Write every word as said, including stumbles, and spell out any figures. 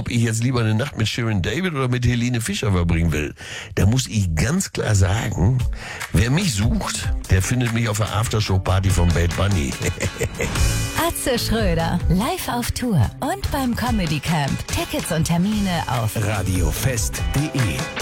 ob ich jetzt lieber eine Nacht mit Shirin David oder mit Helene Fischer verbringen will. Da muss ich ganz klar sagen, wer mich sucht, der findet mich auf der Aftershow-Party von Bad Bunny. Atze Schröder, live auf Tour und beim Comedy Camp. Tickets und Termine auf radiofest punkt de